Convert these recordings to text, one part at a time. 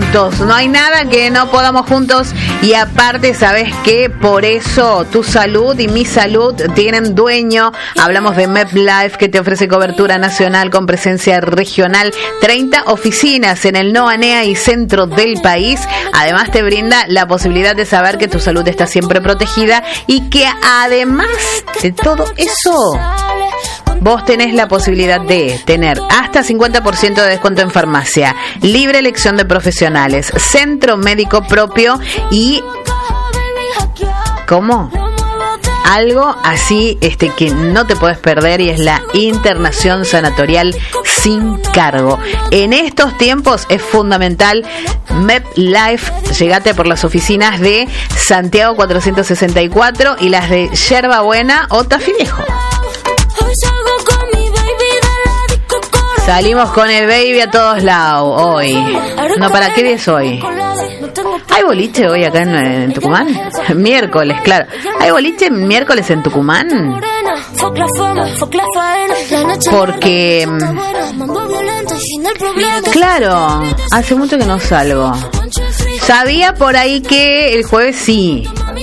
juntos. No hay nada que no podamos juntos. Y aparte, ¿sabes qué? Por eso tu salud y mi salud tienen dueño. Hablamos de MedLife, que te ofrece cobertura nacional con presencia regional. 30 oficinas en el NOA, y centro del país. Además, te brinda la posibilidad de saber que tu salud está siempre protegida y que además de todo eso, vos tenés la posibilidad de tener hasta 50% de descuento en farmacia, libre elección de profesionales, centro médico propio y... ¿Cómo? Algo así que no te puedes perder, y es la internación sanatorial sin cargo. En estos tiempos es fundamental MedLife. Llegate por las oficinas de Santiago 464 y las de Yerba Buena o Tafí Viejo. Salimos con el baby a todos lados hoy. No, ¿para qué día es hoy? ¿Hay boliche hoy acá en Tucumán? Miércoles, claro. ¿Hay boliche miércoles en Tucumán? Porque... Claro, hace mucho que no salgo. Sabía por ahí que el jueves sí.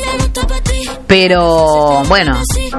Pero, bueno...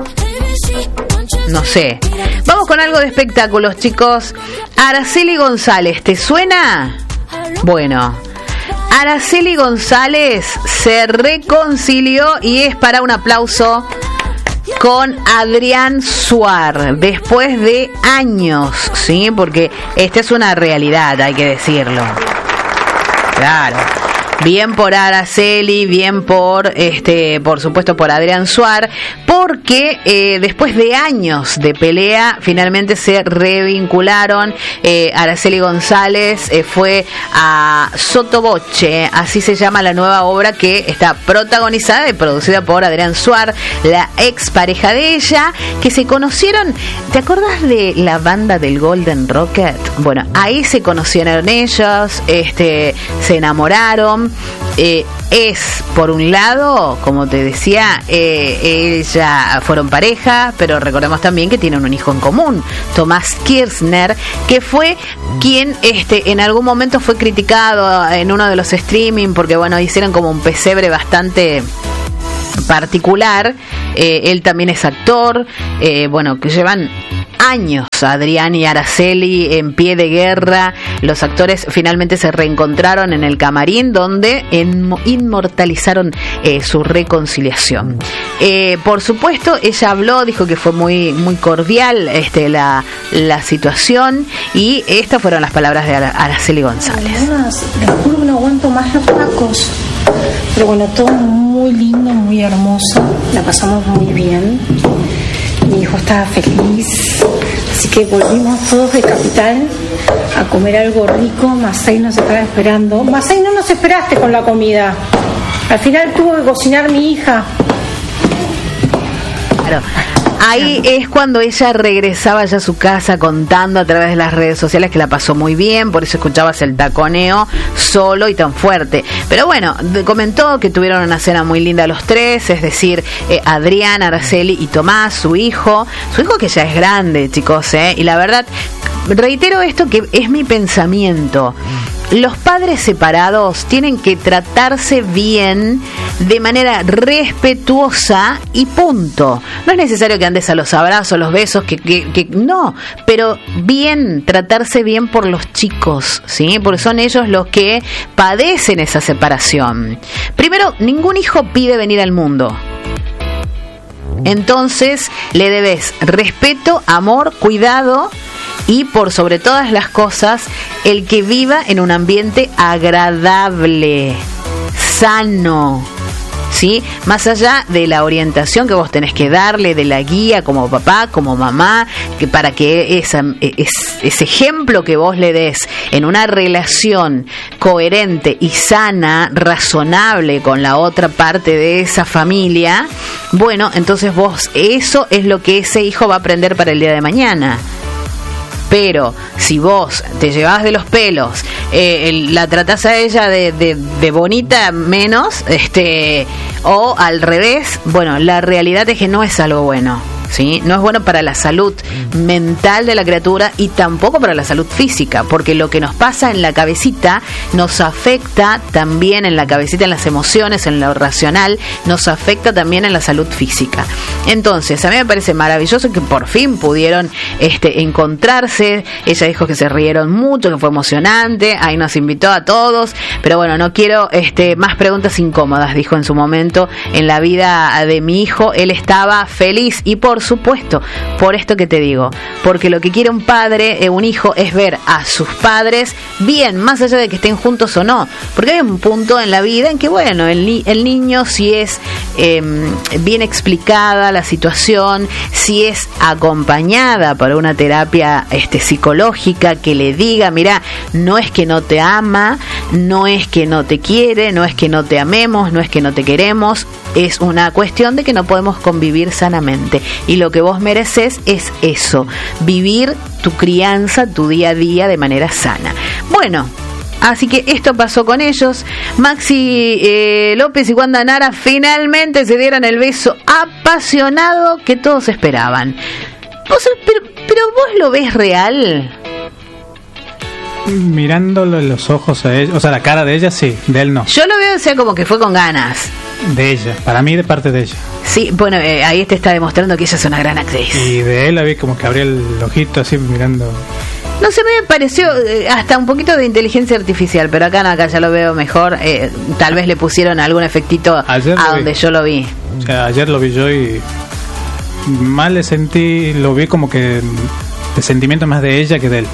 No sé. Vamos con algo de espectáculos, chicos. Araceli González, ¿te suena? Bueno, Araceli González se reconcilió y es para un aplauso con Adrián Suar después de años, ¿sí? Porque esta es una realidad, hay que decirlo. Claro. Bien por Araceli, bien por supuesto por Adrián Suar, porque después de años de pelea finalmente se revincularon. Araceli González fue a Sotoboche, así se llama la nueva obra que está protagonizada y producida por Adrián Suar, la expareja de ella, que se conocieron. ¿Te acuerdas de la banda del Golden Rocket? Bueno, ahí se conocieron ellos, se enamoraron. Es, por un lado, como te decía, ella fueron pareja, pero recordemos también que tienen un hijo en común, Tomás Kirchner, que fue quien en algún momento fue criticado en uno de los streaming, porque bueno, hicieron como un pesebre bastante particular. Él también es actor, bueno, que llevan años Adrián y Araceli en pie de guerra. Los actores finalmente se reencontraron en el camarín, donde inmortalizaron su reconciliación. Por supuesto, ella habló, dijo que fue muy, muy cordial la situación, y estas fueron las palabras de Araceli González. Les juro que no aguanto más los tacos. Pero bueno, todo muy lindo, muy hermoso. La pasamos muy bien. Mi hijo estaba feliz. Así que volvimos todos de Capital a comer algo rico. Masay nos estaba esperando. Masay, no nos esperaste con la comida. Al final tuvo que cocinar mi hija. Claro. Ahí es cuando ella regresaba ya a su casa contando a través de las redes sociales que la pasó muy bien, por eso escuchabas el taconeo solo y tan fuerte. Pero bueno, comentó que tuvieron una cena muy linda los tres, es decir, Adrián, Araceli y Tomás, su hijo que ya es grande, chicos, y la verdad, reitero esto que es mi pensamiento. Los padres separados tienen que tratarse bien, de manera respetuosa y punto. No es necesario que andes a los abrazos, los besos, que no, pero bien, tratarse bien por los chicos, ¿sí? Porque son ellos los que padecen esa separación. Primero, ningún hijo pide venir al mundo. Entonces, le debes respeto, amor, cuidado, y por sobre todas las cosas, el que viva en un ambiente agradable, sano, ¿sí? Más allá de la orientación que vos tenés que darle, de la guía como papá, como mamá, que para que ese ejemplo que vos le des en una relación coherente y sana, razonable con la otra parte de esa familia, bueno, entonces vos, eso es lo que ese hijo va a aprender para el día de mañana. Pero si vos te llevás de los pelos, la tratás a ella de bonita menos, o al revés, bueno, la realidad es que no es algo bueno, ¿sí? No es bueno para la salud mental de la criatura y tampoco para la salud física, porque lo que nos pasa en la cabecita nos afecta también en la cabecita, en las emociones, en lo racional, nos afecta también en la salud física. Entonces, a mí me parece maravilloso que por fin pudieron encontrarse. Ella dijo que se rieron mucho, que fue emocionante, ahí nos invitó a todos, pero bueno, no quiero más preguntas incómodas, dijo en su momento, en la vida de mi hijo, él estaba feliz y por supuesto, por esto que te digo, porque lo que quiere un padre, un hijo, es ver a sus padres bien, más allá de que estén juntos o no, porque hay un punto en la vida en que, bueno, el niño, si es bien explicada la situación, si es acompañada por una terapia psicológica que le diga, mira, no es que no te ama, no es que no te quiere, no es que no te amemos, no es que no te queremos, es una cuestión de que no podemos convivir sanamente y lo que vos mereces es eso, vivir tu crianza, tu día a día de manera sana. Bueno, así que esto pasó con ellos. Maxi López y Wanda Nara finalmente se dieron el beso apasionado que todos esperaban. Pero vos lo ves real. Mirándolo en los ojos a ella, o sea, la cara de ella sí, de él no. Yo lo veo, o sea, como que fue con ganas. De ella, para mí de parte de ella. Sí, bueno, ahí te está demostrando que ella es una gran actriz. Y de él la vi como que abría el ojito así mirando. No sé, me pareció hasta un poquito de inteligencia artificial, pero acá ya lo veo mejor. Tal vez le pusieron algún efectito a donde yo lo vi. O sea, ayer lo vi yo y mal le sentí, lo vi como que de sentimiento más de ella que de él.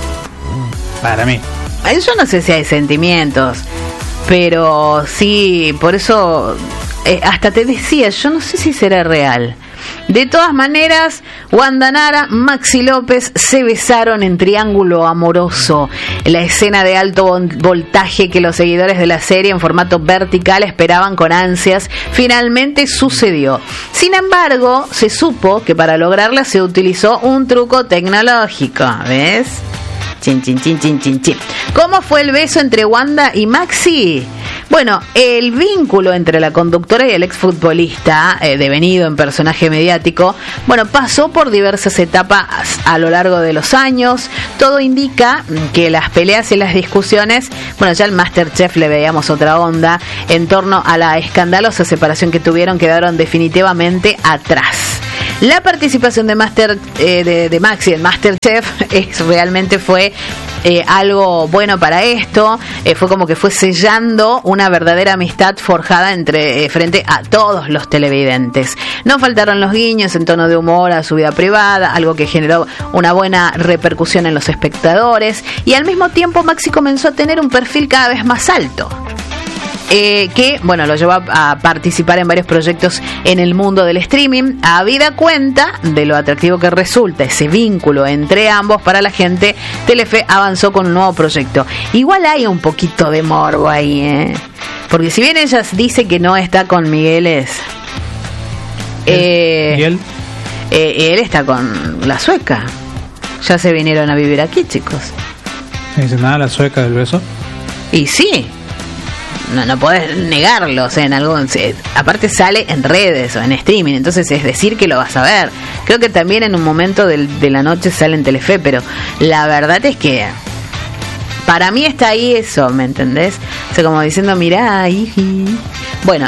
Para mí. Yo no sé si hay sentimientos, pero sí, por eso hasta te decía, yo no sé si será real. De todas maneras, Wanda Nara, Maxi López se besaron en triángulo amoroso. La escena de alto voltaje que los seguidores de la serie en formato vertical esperaban con ansias, finalmente sucedió. Sin embargo, se supo que para lograrla se utilizó un truco tecnológico, ¿ves? Chin, chin, chin, chin, chin, chin. ¿Cómo fue el beso entre Wanda y Maxi? Bueno, el vínculo entre la conductora y el exfutbolista, devenido en personaje mediático, bueno, pasó por diversas etapas a lo largo de los años. Todo indica que las peleas y las discusiones, bueno, ya el MasterChef le veíamos otra onda, en torno a la escandalosa separación que tuvieron, quedaron definitivamente atrás. La participación de Maxi en MasterChef realmente fue algo bueno para esto. Fue como que fue sellando una verdadera amistad forjada frente a todos los televidentes. No faltaron los guiños en tono de humor a su vida privada, algo que generó una buena repercusión en los espectadores, y al mismo tiempo Maxi comenzó a tener un perfil cada vez más alto. Que, bueno, lo llevó a participar en varios proyectos en el mundo del streaming. Habida cuenta de lo atractivo que resulta ese vínculo entre ambos para la gente, Telefe avanzó con un nuevo proyecto. Igual hay un poquito de morbo ahí, porque si bien ella dice que no está con Miguel, ¿Miguel? Él está con la sueca. Ya se vinieron a vivir aquí, chicos. ¿No dice nada la sueca del beso? Y sí. No podés negarlo, o sea, aparte sale en redes o en streaming, entonces es decir que lo vas a ver. Creo que también en un momento de la noche sale en Telefe, pero la verdad es que para mí está ahí eso, ¿me entendés? O sea, como diciendo, mirá, hiji. Bueno,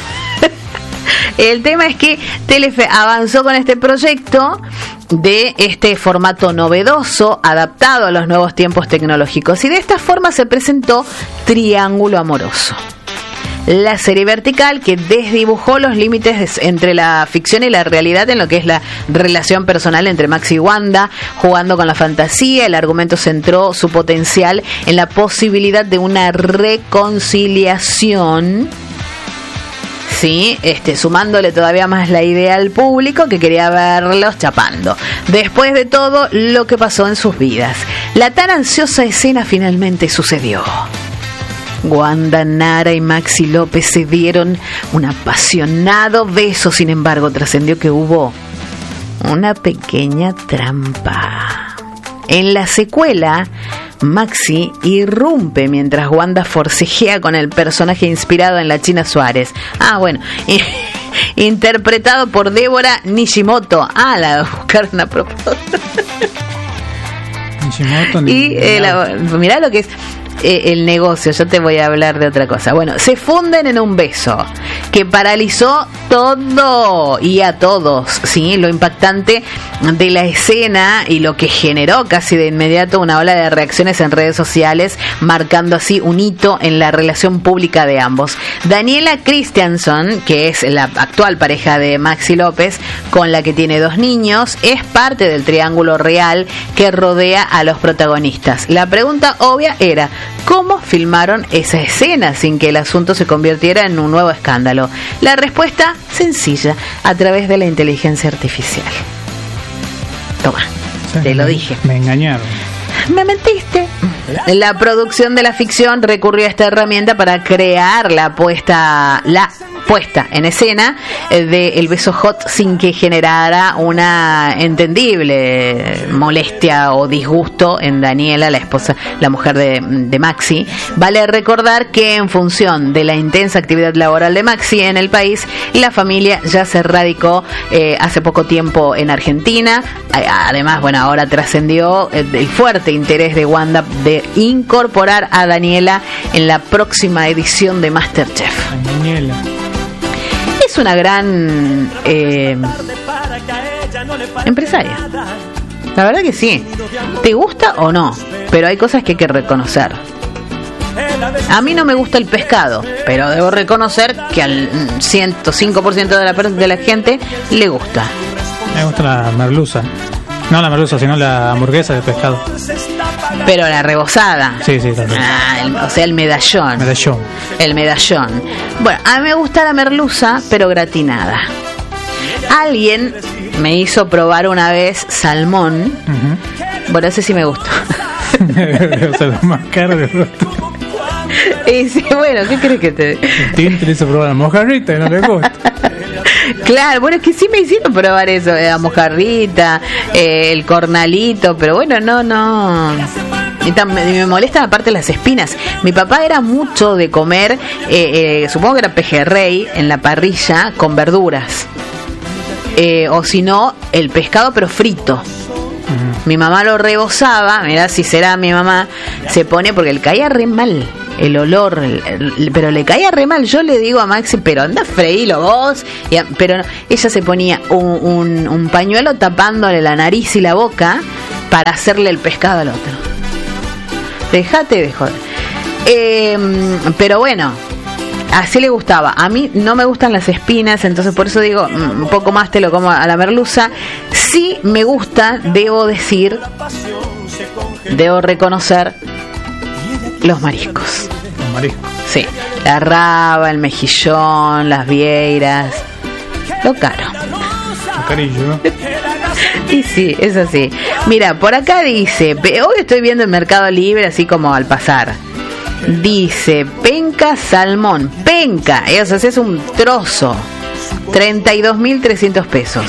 el tema es que Telefe avanzó con este proyecto de este formato novedoso, adaptado a los nuevos tiempos tecnológicos, y de esta forma se presentó Triángulo Amoroso, la serie vertical que desdibujó los límites entre la ficción y la realidad en lo que es la relación personal entre Maxi y Wanda, jugando con la fantasía. El argumento centró su potencial en la posibilidad de una reconciliación, sí, sumándole todavía más la idea al público que quería verlos chapando. Después de todo lo que pasó en sus vidas, la tan ansiosa escena finalmente sucedió. Wanda Nara y Maxi López se dieron un apasionado beso. Sin embargo, trascendió que hubo una pequeña trampa. En la secuela, Maxi irrumpe mientras Wanda forcejea con el personaje inspirado en la China Suárez. Ah, bueno. interpretado por Débora Nishimoto. La de buscar una propuesta. Nishimoto. Y mirá lo que es el negocio. Yo te voy a hablar de otra cosa. Bueno, se funden en un beso que paralizó todo y a todos, ¿sí? Lo impactante de la escena y lo que generó casi de inmediato una ola de reacciones en redes sociales, marcando así un hito en la relación pública de ambos. Daniela Christiansen, que es la actual pareja de Maxi López, con la que tiene 2 niños, es parte del triángulo real que rodea a los protagonistas. La pregunta obvia era: ¿cómo filmaron esa escena sin que el asunto se convirtiera en un nuevo escándalo? La respuesta sencilla: a través de la inteligencia artificial. Toma, te lo dije. Me engañaron. Me mentiste. La producción de la ficción recurrió a esta herramienta para crear la puesta en escena del beso hot sin que generara una entendible molestia o disgusto en Daniela, la esposa, la mujer de Maxi. Vale recordar que en función de la intensa actividad laboral de Maxi en el país, la familia ya se radicó hace poco tiempo en Argentina. Además, bueno, ahora trascendió el fuerte interés de Wanda de incorporar a Daniela en la próxima edición de MasterChef. Daniela es una gran empresaria. La verdad que sí. ¿Te gusta o no? Pero hay cosas que hay que reconocer. A mí no me gusta el pescado, pero debo reconocer que al 105% de la gente le gusta. Me gusta la merluza. No la merluza, sino la hamburguesa de pescado. Pero la rebozada. Sí, también. O sea, el medallón. El medallón. Bueno, a mí me gusta la merluza, pero gratinada. Alguien me hizo probar una vez salmón. Uh-huh. Bueno, ese sí me gustó. O sea, lo más caro de todo. Y sí, bueno, ¿qué crees que te...? Tim te hizo probar la mojarrita y no le gusta. Claro, bueno, es que sí me hicieron probar eso, la mojarrita, el cornalito, pero bueno, no. Y me molestan aparte las espinas. Mi papá era mucho de comer, supongo que era pejerrey en la parrilla con verduras. O si no, el pescado pero frito. Mi mamá lo rebozaba, mirá si será mi mamá, se pone porque le caía re mal el olor, pero le caía re mal. Yo le digo a Maxi, pero anda freílo vos, pero no, ella se ponía un pañuelo tapándole la nariz y la boca para hacerle el pescado al otro. Dejate de joder. Pero bueno, así le gustaba. A mí no me gustan las espinas, entonces por eso digo, un poco más te lo como a la merluza. Sí me gusta, debo decir, debo reconocer los mariscos. Los mariscos. Sí, la raba, el mejillón, las vieiras, lo caro. Lo carillo. Y sí, es así. Mira, por acá dice, hoy estoy viendo el Mercado Libre así como al pasar. Dice, penca salmón, penca, o sea, es un trozo, 32.300 pesos.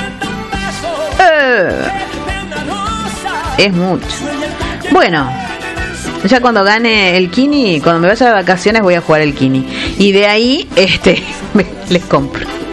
Es mucho. Bueno, ya cuando gane el Kini, cuando me vaya de vacaciones voy a jugar el Kini. Y de ahí, les compro.